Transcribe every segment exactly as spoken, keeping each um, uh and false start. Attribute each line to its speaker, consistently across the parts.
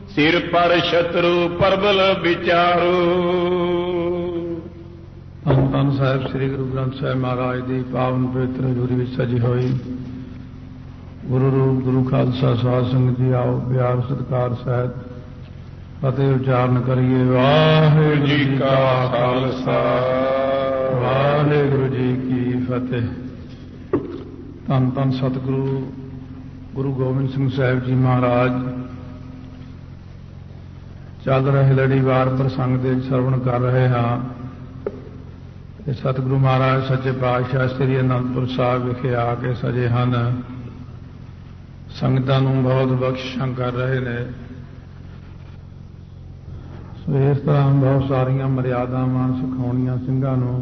Speaker 1: ਸਿਰ ਪਰ ਸ਼ਤਰੂ ਪਰਬਲ ਵਿਚਾਰੂ।
Speaker 2: ਧੰਨ ਧੰਨ ਸਾਹਿਬ ਸ੍ਰੀ ਗੁਰੂ ਗ੍ਰੰਥ ਸਾਹਿਬ ਮਹਾਰਾਜ ਦੀ ਪਾਵਨ ਪਵਿੱਤਰ ਹਜ਼ੂਰੀ ਵਿੱਚ ਸਜੀ ਹੋਈ ਗੁਰੂ ਰੂਪ ਗੁਰੂ ਖਾਲਸਾ ਸਾਧ ਸੰਗਤ ਜੀ ਆਓ ਪਿਆਰ ਸਤਿਕਾਰ ਸਹਿਤ ਫਤਿਹ ਉਚਾਰਨ ਕਰੀਏ। ਵਾਹਿਗੁਰੂ ਜੀ ਕਾ ਖਾਲਸਾ ਵਾਹਿਗੁਰੂ ਜੀ ਕੀ ਫਤਿਹ। ਧੰਨ ਧੰਨ ਸਤਿਗੁਰੂ ਗੁਰੂ ਗੋਬਿੰਦ ਸਿੰਘ ਸਾਹਿਬ ਜੀ ਮਹਾਰਾਜ ਚੱਲ ਰਹੇ ਲੜੀਵਾਰ ਪ੍ਰਸੰਗ ਦੇ ਸਰਵਣ ਕਰ ਰਹੇ ਹਾਂ। ਇਹ ਸਤਿਗੁਰੂ ਮਹਾਰਾਜ ਸੱਚੇ ਪਾਤਸ਼ਾਹ ਸ੍ਰੀ ਅਨੰਦਪੁਰ ਸਾਹਿਬ ਵਿਖੇ ਆ ਕੇ ਸਜੇ ਹਨ। ਸੰਗਤਾਂ ਨੂੰ ਬਹੁਤ ਬਖਸ਼ਿਸ਼ਾਂ ਕਰ ਰਹੇ ਨੇ। ਸੋ ਇਸ ਤਰ੍ਹਾਂ ਬਹੁਤ ਸਾਰੀਆਂ ਮਰਿਆਦਾਵਾਂ ਸਿਖਾਉਣੀਆਂ ਸਿੰਘਾਂ ਨੂੰ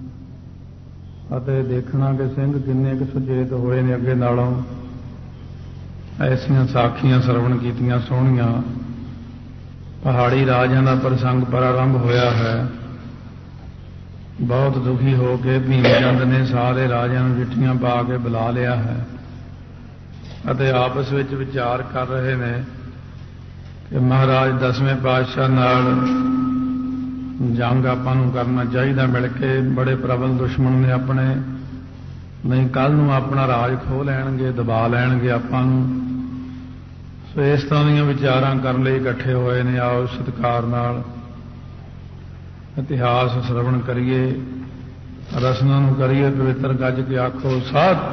Speaker 2: ਅਤੇ ਦੇਖਣਾ ਕਿ ਸਿੰਘ ਕਿੰਨੇ ਕੁ ਸੁਚੇਤ ਹੋਏ ਨੇ ਅੱਗੇ ਨਾਲੋਂ। ਐਸੀਆਂ ਸਾਖੀਆਂ ਸਰਵਣ ਕੀਤੀਆਂ ਸੋਹਣੀਆਂ। ਪਹਾੜੀ ਰਾਜਿਆਂ ਦਾ ਪ੍ਰਸੰਗ ਪ੍ਰਾਰੰਭ ਹੋਇਆ ਹੈ। ਬਹੁਤ ਦੁਖੀ ਹੋ ਕੇ ਭੀਮ ਚੰਦ ਨੇ ਸਾਰੇ ਰਾਜਿਆਂ ਨੂੰ ਚਿੱਠੀਆਂ ਪਾ ਕੇ ਬੁਲਾ ਲਿਆ ਹੈ ਅਤੇ ਆਪਸ ਵਿੱਚ ਵਿਚਾਰ ਕਰ ਰਹੇ ਨੇ ਕਿ ਮਹਾਰਾਜ ਦਸਵੇਂ ਪਾਤਸ਼ਾਹ ਨਾਲ ਜੰਗ ਆਪਾਂ ਨੂੰ ਕਰਨਾ ਚਾਹੀਦਾ ਮਿਲ ਕੇ। ਬੜੇ ਪ੍ਰਬਲ ਦੁਸ਼ਮਣ ਨੇ ਆਪਣੇ, ਨਹੀਂ ਕੱਲ੍ਹ ਨੂੰ ਆਪਣਾ ਰਾਜ ਖੋਹ ਲੈਣਗੇ, ਦਬਾ ਲੈਣਗੇ ਆਪਾਂ ਨੂੰ। ਸੋ ਇਸ ਤਰ੍ਹਾਂ ਦੀਆਂ ਵਿਚਾਰਾਂ ਕਰਨ ਲਈ ਇਕੱਠੇ ਹੋਏ ਨੇ। ਆਓ ਸਤਿਕਾਰ ਨਾਲ ਇਤਿਹਾਸ ਸਰਵਣ ਕਰੀਏ, ਰਸਨਾ ਨੂੰ ਕਰੀਏ ਪਵਿੱਤਰ ਗੱਜ ਕੇ ਆਖੋ ਸਤਿ